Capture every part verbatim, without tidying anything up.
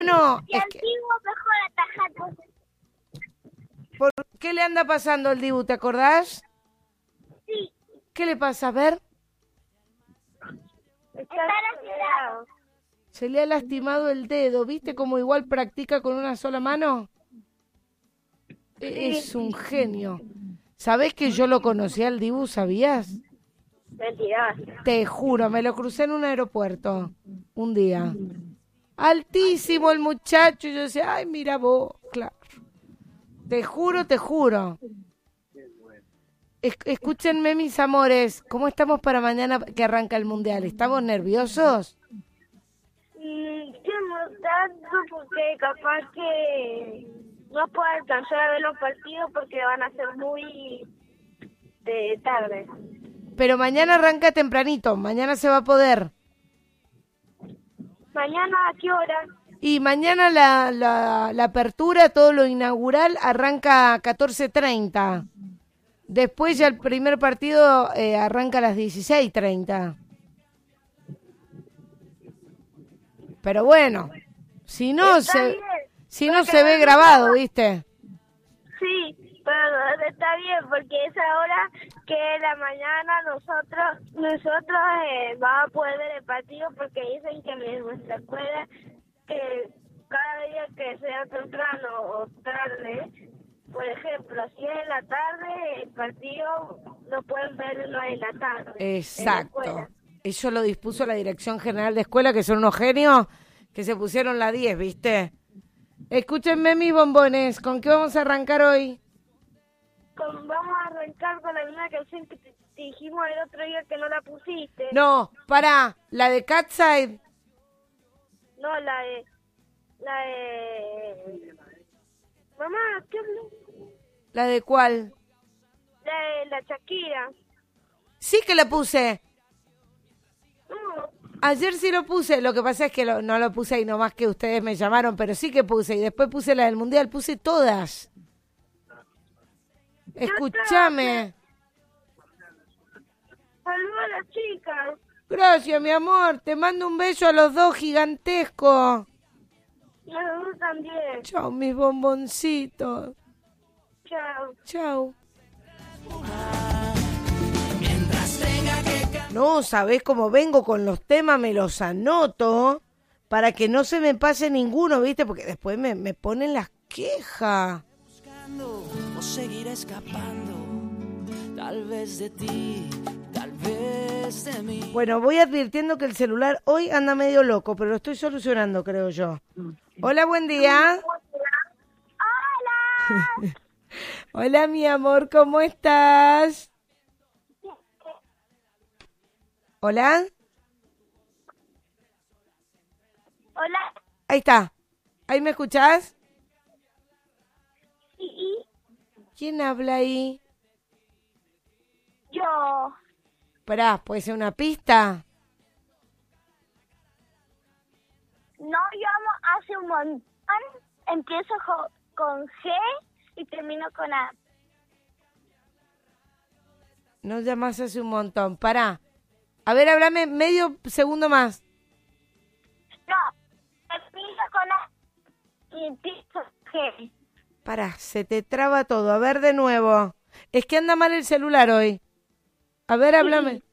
No, Y es al que, Dibu mejor atajando. ¿por qué le anda pasando al Dibu? ¿Te acordás? Sí, ¿Qué le pasa? A ver, está lastimado. se le ha lastimado el dedo. ¿Viste cómo igual practica con una sola mano? E- Es un genio. ¿Sabés que yo lo conocí al Dibu, sabías? Mentira. Te juro, me lo crucé en un aeropuerto un día. Altísimo el muchacho. Y yo decía, ay, mira vos, claro. Te juro, te juro. Es- escúchenme, mis amores, ¿cómo estamos para mañana que arranca el Mundial? ¿Estamos nerviosos? Mm, yo no tanto porque capaz que no puedo alcanzar a ver los partidos porque van a ser muy de tarde. Pero mañana arranca tempranito, mañana se va a poder. ¿Mañana a qué hora? Y mañana la, la, la apertura, todo lo inaugural, arranca a catorce treinta. Después ya el primer partido eh, arranca a las dieciséis treinta. Pero bueno, si no Está se, bien. si no Porque se ve grabado, ¿viste? sí, pero está bien porque esa hora que es la mañana nosotros nosotros eh, vamos a poder ver el partido porque dicen que en nuestra escuela que cada día que sea temprano o tarde, por ejemplo, si es en la tarde, el partido lo pueden verlo en la tarde. En la Exacto. escuela. Eso lo dispuso la Dirección General de Escuela, que son unos genios que se pusieron la diez, ¿viste? Escúchenme mis bombones, ¿con qué vamos a arrancar hoy? Con- vamos a arrancar con la misma canción que te, te dijimos el otro día que no la pusiste. No, pará, la de Catside. No, la de... La de... Mamá, ¿qué habló? ¿La de cuál? La de la Shakira. Sí que la puse. No, Ayer sí lo puse, lo que pasa es que lo- no lo puse ahí nomás que ustedes me llamaron, pero sí que puse. Y después puse la del Mundial, puse todas. Escúchame. saluda a la chica. Gracias, mi amor. Te mando un beso a los dos gigantesco. Y a los dos también. Chao, mis bomboncitos. Chao. Chao. No, ¿sabés cómo vengo con los temas? Me los anoto para que no se me pase ninguno, ¿viste? Porque después me, me ponen las quejas. Buscando o seguir escapando, tal vez de ti, tal vez de mí. Bueno, voy advirtiendo que el celular hoy anda medio loco, pero lo estoy solucionando, creo yo. Hola, buen día. ¡Hola! Hola, mi amor, ¿cómo estás? Hola. Hola. Ahí está. ¿Ahí me escuchás? Sí, ¿Quién habla ahí? yo. Esperá, ¿puede ser una pista? No llamo hace un montón. Empiezo jo- con G y termino con A. No llamás hace un montón. Pará. A ver, háblame medio segundo más. No, empiezo con A y empiezo G. Pará, se te traba todo. A ver de nuevo. Es que anda mal el celular hoy. A ver, háblame.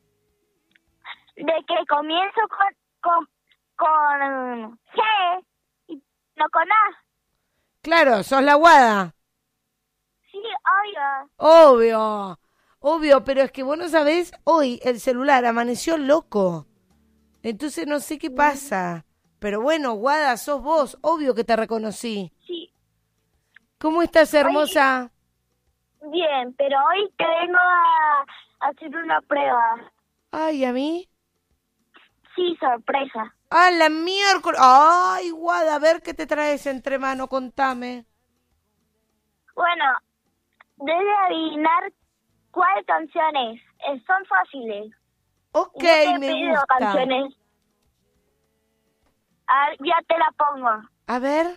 De que comienzo con, con, con G y no con A. Claro, sos la guada. Sí, obvio. Obvio. Obvio, pero es que vos no sabés, hoy el celular amaneció loco. Entonces no sé qué pasa. Pero bueno, guada, sos vos. Obvio que te reconocí. Sí, ¿Cómo estás, hermosa? bien, pero hoy te vengo a hacer una prueba. Ay, ¿a mí? Sí, sorpresa. Ah, la miércoles. Ay, guada, a ver qué te traes entre mano, contame. Bueno, debes adivinar cuál canción es. Eh, son fáciles. Ok, Yo te he me pedido gusta. canciones. A ver, ya te la pongo. A ver.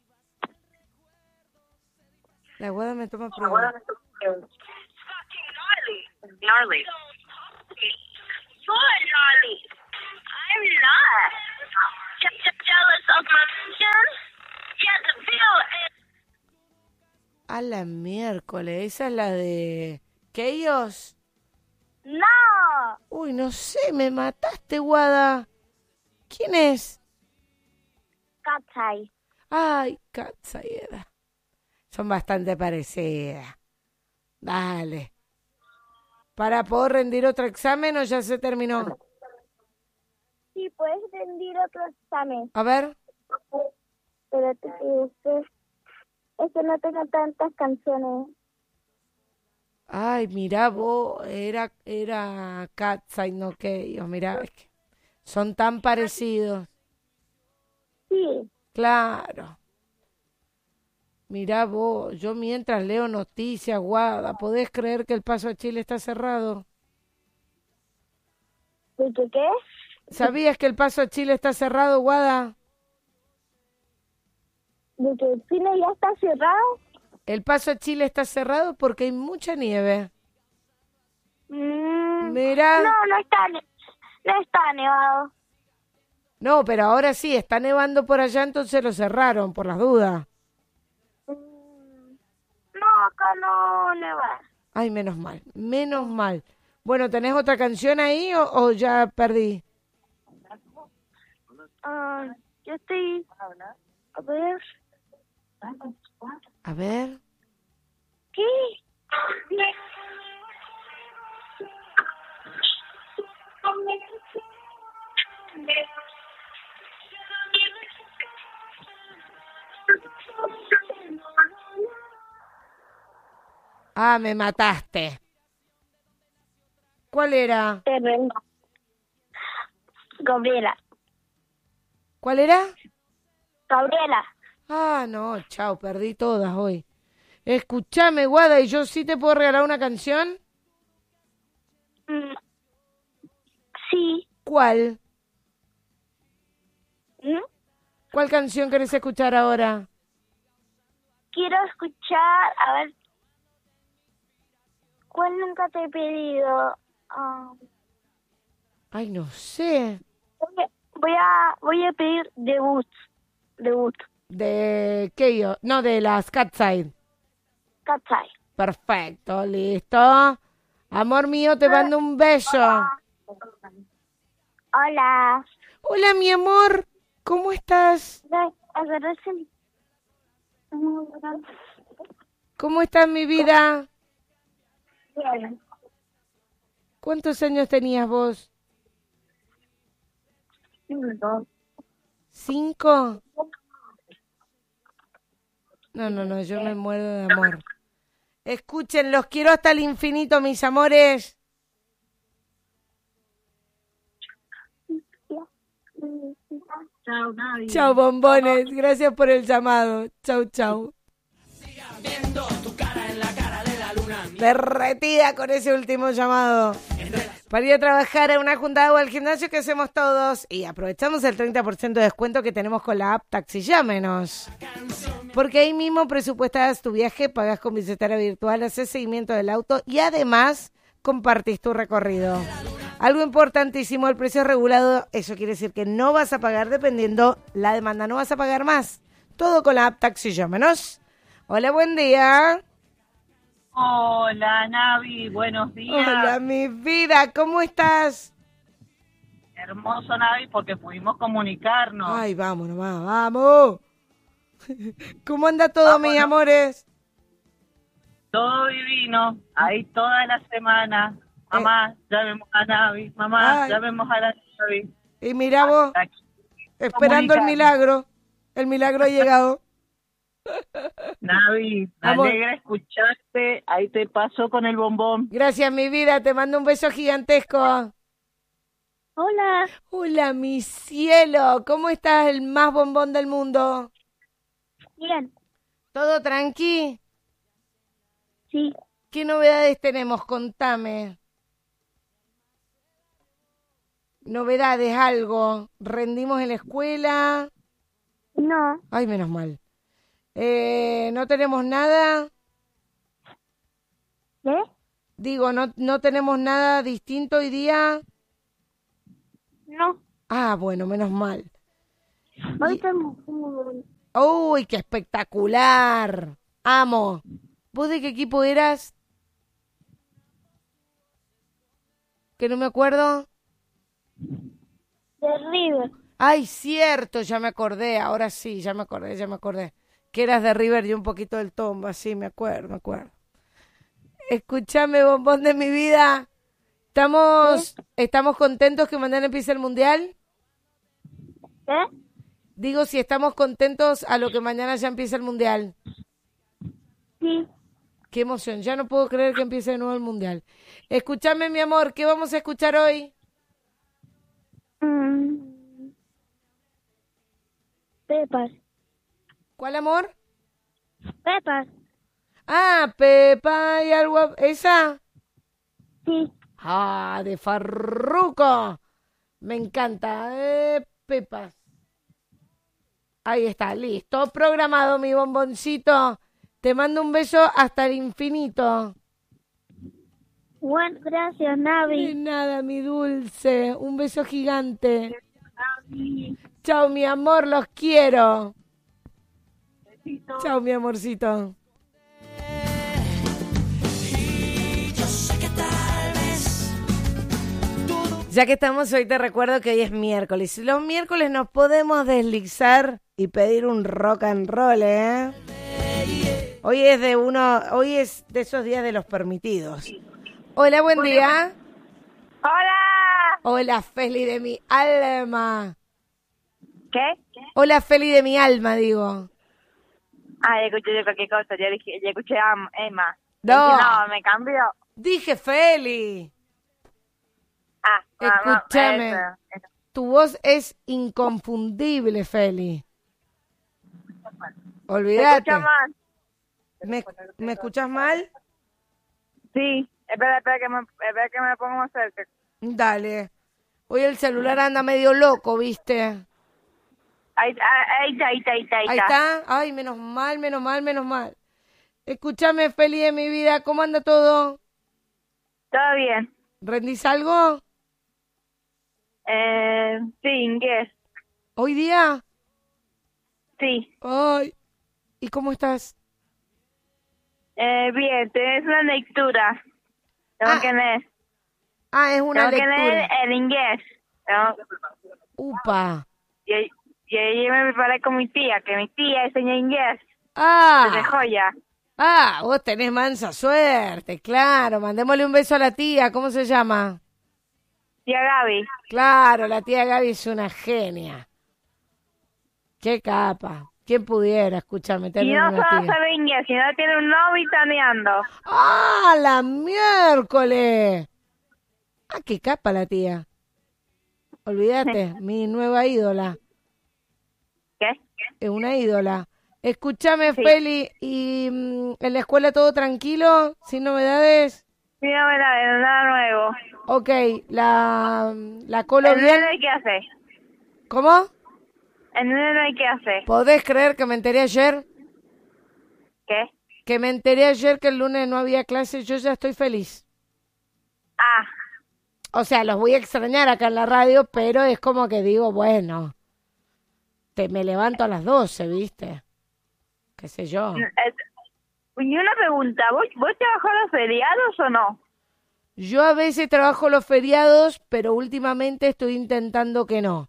La guada me toma prueba. Gnarly. Soy gnarly. I'm not. A la miércoles, esa es la de Chaos. No, Uy, no sé, me mataste, Guada. ¿Quién es? Katsai. Ay, Katsayeda. Son bastante parecidas. Dale. ¿Para poder rendir otro examen o ya se terminó? Sí, puedes rendir otro examen. A ver. Pero te es, es que no tengo tantas canciones. Ay, mirá vos, era, era Katsay, no Chaos. Mirá, es que son tan parecidos. Sí. Claro. Mirá vos, yo mientras leo noticias, Guada, ¿podés creer que el paso a Chile está cerrado? ¿De qué qué? ¿Sabías que el paso a Chile está cerrado, Guada? ¿De que el cine ya está cerrado? El paso a Chile está cerrado porque hay mucha nieve. Mm, Mirá. No, no está, ne- no está nevado. No, pero ahora sí, está nevando por allá, entonces lo cerraron, por las dudas. Mm, No, acá no neva. Ay, menos mal, menos mal. Bueno, ¿tenés otra canción ahí o, o ya perdí? Ah, yo estoy... A ver... A ver. ¿Qué? Ah, me mataste. ¿Cuál era? Te vengo. Gabriela. ¿Cuál era? Gabriela. Ah, no, chao, perdí todas hoy. Escuchame, Guada, ¿y yo sí te puedo regalar una canción? Mm, sí. ¿Cuál? ¿Mm? ¿Cuál canción querés escuchar ahora? Quiero escuchar, a ver, ¿cuál nunca te he pedido? Ah, Ay, no sé. voy a- voy a, voy a pedir debut, debut, ¿De qué yo? No, de las Catside. Katsai. Perfecto, listo. Amor mío, te mando un beso. Hola. Hola, mi amor. ¿Cómo estás? Ve, agarras el- ¿Cómo estás, mi vida? Bien. ¿Cuántos años tenías vos? ¿Cinco? No, no, no, yo me muero de amor. Escuchen, los quiero hasta el infinito, mis amores. Chao, Navi. Chao, bombones. Gracias por el llamado. Chau, chau. Derretida con ese último llamado. Para ir a trabajar a una juntada o al gimnasio que hacemos todos. Y aprovechamos el treinta por ciento de descuento que tenemos con la app Taxi Llámenos. Porque ahí mismo presupuestas tu viaje, pagas con billetera virtual, haces seguimiento del auto y además compartís tu recorrido. Algo importantísimo, el precio es regulado. Eso quiere decir que no vas a pagar dependiendo la demanda. No vas a pagar más. Todo con la app Taxi Llámenos. Hola, buen día. Hola, Navi, buenos días. Hola, mi vida, ¿cómo estás? Hermoso, Navi, porque pudimos comunicarnos. Ay, vamos nomás, vamos. ¿Cómo anda todo, Vámonos. mis amores? Todo divino, ahí toda la semana. Mamá, llamemos a Navi. Mamá, Ay. llamemos a la Navi. Y mira vos, Aquí, esperando el comunicarnos. milagro. El milagro ha llegado. Navi, me Amor. alegra escucharte. Ahí te pasó con el bombón. Gracias, mi vida, te mando un beso gigantesco. Hola. Hola, mi cielo, ¿cómo estás? El más bombón del mundo. Bien. ¿Todo tranqui? Sí. ¿Qué novedades tenemos? Contame. Novedades, algo. ¿Rendimos en la escuela? No. Ay, menos mal. Eh, ¿no tenemos nada? ¿Eh? Digo, ¿no, no tenemos nada distinto hoy día? No. Ah, bueno, menos mal. Hoy tengo fútbol. ¡Uy, qué espectacular! Amo. ¿Vos de qué equipo eras? Que no me acuerdo. De River. Ay, cierto, ya me acordé. Ahora sí, ya me acordé, ya me acordé. Que eras de River y un poquito del Tomba. Sí, me acuerdo, me acuerdo. Escúchame, bombón de mi vida. ¿Estamos, ¿Sí? ¿Estamos contentos que mañana empiece el Mundial? ¿Qué? Digo, si estamos contentos a lo que mañana ya empieza el Mundial. Sí. Qué emoción, ya no puedo creer que empiece de nuevo el Mundial. Escúchame, mi amor, ¿qué vamos a escuchar hoy? Mm. Pepas. ¿Cuál, amor? Pepas. Ah, Pepa y algo... ¿Esa? Sí. Ah, de Farruko. Me encanta. Eh, Pepas. Ahí está, listo. Programado, mi bomboncito. Te mando un beso hasta el infinito. Bueno, gracias, De Navi. nada, mi dulce. Un beso gigante. Chao, mi amor, los quiero. Chao, mi amorcito. Ya que estamos, hoy te recuerdo que hoy es miércoles. Los miércoles nos podemos deslizar y pedir un rock and roll, ¿eh? Hoy es de uno, hoy es de esos días de los permitidos. Hola, buen día. ¡Hola! Hola, Feli de mi alma. ¿Qué? Hola, Feli de mi alma, digo. Ah, ya escuché yo cualquier cosa. Ya, dije, ya escuché a Emma. No. Dije, no, me cambió. Dije Feli. Ah, no, no, Escúchame. eso, eso. Tu voz es inconfundible, Feli. ¿Me Olvídate. escucha más? ¿Me, ¿Me escuchas mal? Sí. Espera, espera que me, espera que me ponga más cerca. Dale. Hoy el celular anda medio loco, ¿viste? Ahí, ahí, ahí está, ahí está, ahí está. Ahí está. Ay, menos mal, menos mal, menos mal. Escúchame, Feli de mi vida, ¿cómo anda todo? Todo bien. ¿Rendís algo? Eh, sí, inglés. ¿Hoy día? Sí. Ay. ¿Y cómo estás? Eh, bien, tenés una lectura. Tengo Ah, que leer. Ah, es una Tengo que leer lectura. el inglés. Tengo- Upa. Y, y ahí me preparé con mi tía, que mi tía enseña inglés. Ah. Desde joya. Ah, vos tenés mansa suerte, claro. Mandémosle un beso a la tía, ¿cómo se llama? Tía Gaby. Claro, la tía Gaby es una genia. Qué capa. ¿Quién pudiera, escúchame, Y tener no una solo tía? sabe inglés, sino tiene un novio taneando. ¡Ah, la miércoles! Ah, qué capa la tía. Olvídate, mi nueva ídola. ¿Qué? Es una ídola. Escúchame, Sí. Feli, ¿y mm, en la escuela todo tranquilo? ¿Sin novedades? Sí, no me da nada nuevo. Ok, la, la colo El bien. lunes no hay que hacer. ¿Cómo? El lunes no hay que hacer. ¿Podés creer que me enteré ayer? ¿Qué? Que me enteré ayer que el lunes no había clase. Yo ya estoy feliz. Ah, O sea, los voy a extrañar acá en la radio, pero es como que digo, bueno, te me levanto a las doce, ¿viste? Qué sé yo. eh, y una pregunta, ¿vos, vos trabajás los feriados o no? Yo a veces trabajo los feriados, pero últimamente estoy intentando que no.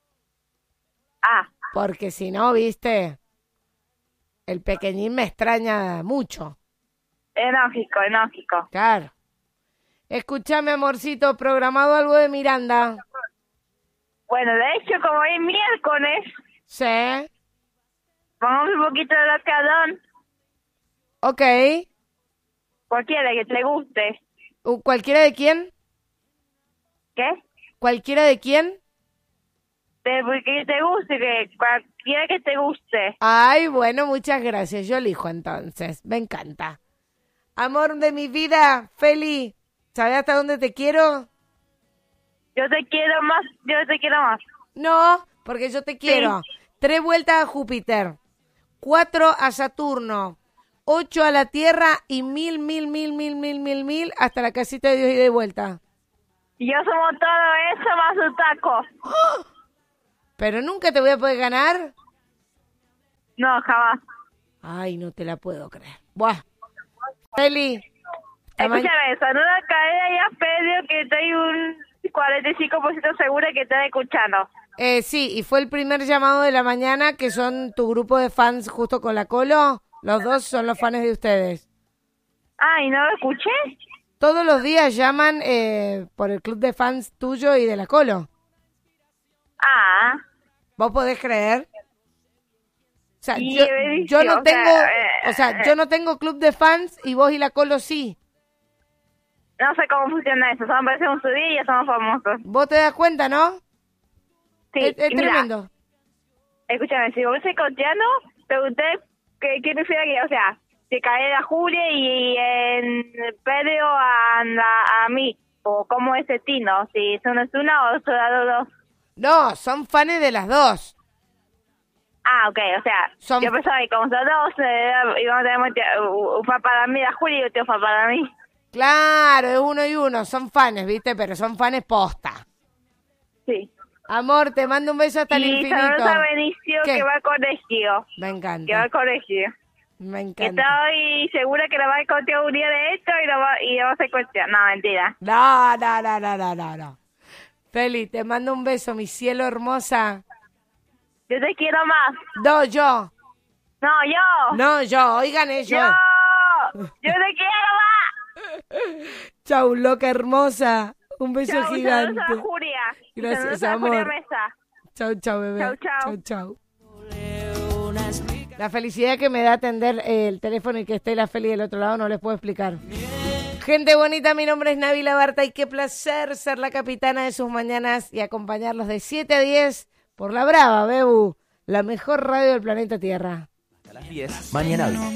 Ah, Porque si no, ¿viste? El pequeñín me extraña mucho. enógico, enógico. Claro. Escúchame, amorcito, programado algo de Miranda. Bueno, de hecho, como es miércoles, Sí. pongamos un poquito de locadón, Ok. cualquiera que te guste. Uh, ¿Cualquiera de quién? ¿Qué? ¿Cualquiera de quién? De, que te guste, que cualquiera que te guste. Ay, bueno, muchas gracias. Yo elijo entonces. Me encanta. Amor de mi vida, Feli, ¿sabes hasta dónde te quiero? Yo te quiero más, yo te quiero más. No, porque yo te quiero. Tres vueltas a Júpiter, cuatro a Saturno, ocho a la Tierra y mil, mil, mil, mil, mil, mil, mil hasta la casita de Dios y de vuelta. Y yo somos todo eso más un taco. ¿Pero nunca te voy a poder ganar? No, jamás. Ay, no te la puedo creer. Buah. Feli. Escúchame, saluda a Caeda y a Pedro, que estoy un cuarenta y cinco por ciento segura que están escuchando. Eh, sí, y fue el primer llamado de la mañana, que son tu grupo de fans justo con la Colo. Los dos son los fans de ustedes. Ah, ¿y no lo escuché? Todos los días llaman eh, por el club de fans tuyo y de la Colo. Ah. ¿Vos podés creer? O sea, Y yo, he dicho, yo no o tengo, sea, eh, o sea, eh. yo no tengo club de fans y vos y la Colo sí. No sé cómo funciona eso. Solo aparecemos su día y ya somos famosos. ¿Vos te das cuenta, no? Sí, Es, es y mira, tremendo. escúchame, si vos me coteando, pregunté qué, qué prefiero que, o sea, si cae a Julia y en Pedro a, a, a mí, o cómo es el tino, si son es una o son las dos. No, son fans de las dos. Ah, ok, o sea, Son- yo pensaba que como son dos, eh, íbamos a tener un fan para mí a Julia y otro fan para mí. Claro, es uno y uno, son fans, ¿viste? Pero son fans posta. Sí. Amor, te mando un beso hasta el Y infinito. saludos a Benicio, ¿Qué? que va al colegio. Me Que va encanta, al colegio. me Que encanta. estoy segura que lo va a contar un día de esto y lo va, y lo va a hacer cuestión. No, mentira. No, no, no, no, no, no, no. Feli, te mando un beso, mi cielo hermosa. Yo te quiero más. No, yo. No, yo. No, yo, oigan ellos. Yo. Yo te quiero más. Chau, loca hermosa. Un beso Chau, gigante. saludos a Julia. Y Gracias, saludos a Julia amor. Mesa. Chau, chau, bebé. Chau, chau. Chau, chau. La felicidad que me da atender el teléfono y que esté la Feli del otro lado no les puedo explicar. Gente bonita, mi nombre es Nabila Barta y qué placer ser la capitana de sus mañanas y acompañarlos de siete a diez por La Brava, Bebu, la mejor radio del planeta Tierra. A las diez, Mañana Vino.